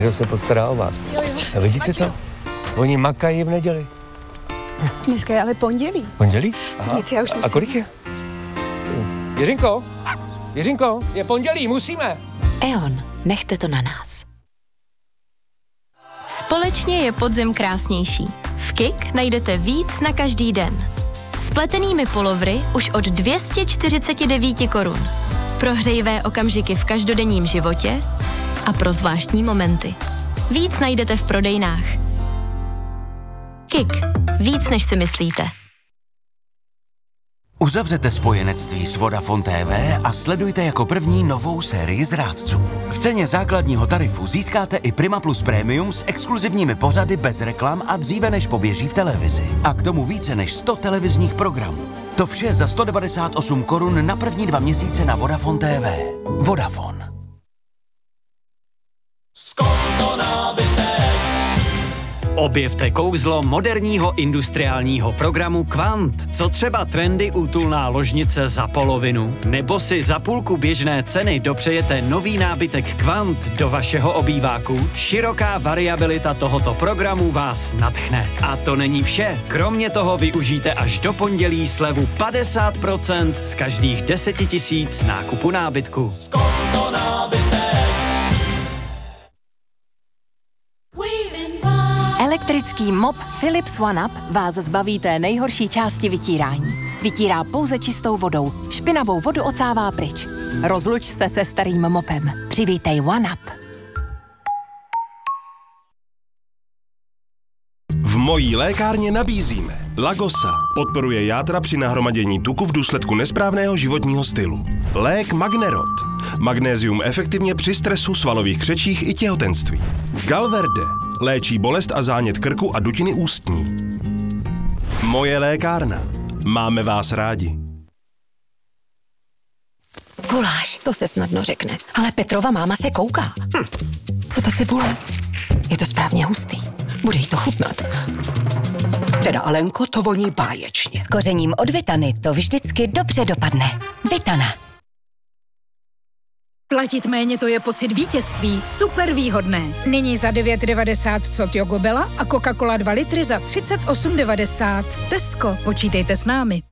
Kdo se postará o vás? Jo. A vidíte to? Oni makají v neděli. Dneska je ale pondělí. Pondělí? Aha. Nic, já už musím. A kolik je? Jiřinko, je pondělí, musíme. E.ON. Nechte to na nás. Společně je podzim krásnější. V KIK najdete víc na každý den. S pletenými pulovry už od 249 korun. Pro hřejivé okamžiky v každodenním životě a pro zvláštní momenty. Víc najdete v prodejnách. KIK. Víc, než si myslíte. Uzavřete spojenectví s Vodafone TV a sledujte jako první novou sérii Zrádců. V ceně základního tarifu získáte i Prima Plus Premium s exkluzivními pořady bez reklam a dříve než poběží v televizi. A k tomu více než 100 televizních programů. To vše za 198 korun na první 2 měsíce na Vodafone TV. Vodafone. Objevte kouzlo moderního industriálního programu Kvant. Co třeba trendy útulná ložnice za polovinu? Nebo si za půlku běžné ceny dopřejete nový nábytek Kvant do vašeho obýváku? Široká variabilita tohoto programu vás nadchne. A to není vše. Kromě toho využijte až do pondělí slevu 50% z každých 10 000 nákupu nábytku. Elektrický mop Philips OneUp vás zbaví té nejhorší části vytírání. Vytírá pouze čistou vodou. Špinavou vodu ocává pryč. Rozluč se se starým mopem. Přivítej OneUp. V mojí lékárně nabízíme Lagosa. Podporuje játra při nahromadění tuku v důsledku nesprávného životního stylu. Lék Magnerot. Magnézium efektivně při stresu, svalových křečích i těhotenství. Galverde. Léčí bolest a zánět krku a dutiny ústní. Moje lékárna. Máme vás rádi. Guláš, to se snadno řekne. Ale Petrova máma se kouká. Co ta cibule? Je to správně hustý. Bude jí to chutnat. Teda, Alenko, to voní báječně. S kořením od Vitany to vždycky dobře dopadne. Vitana. Platit méně, to je pocit vítězství. Super výhodné. Nyní za 9,90 cot Jogobela a Coca-Cola 2 litry za 38,90. Tesco, počítejte s námi.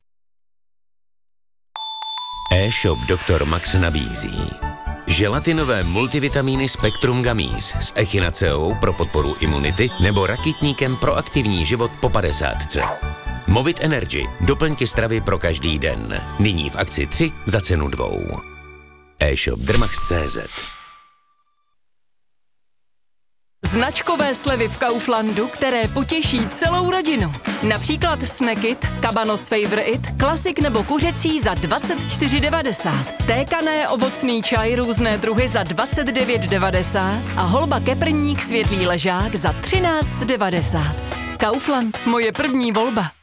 E-shop Dr. Max nabízí želatinové multivitamíny Spektrum Gummies s echinaceou pro podporu imunity nebo rakitníkem pro aktivní život po 50. Movit Energy. Doplňky stravy pro každý den. Nyní v akci 3 za cenu 2. E-shop Dermax.cz. Značkové slevy v Kauflandu, které potěší celou rodinu. Například Snackit, Cabanos Favorite, klasik nebo kuřecí za 24,90. Tékané ovocný čaj různé druhy za 29,90 a holba keprník světlý ležák za 13,90. Kaufland, moje první volba.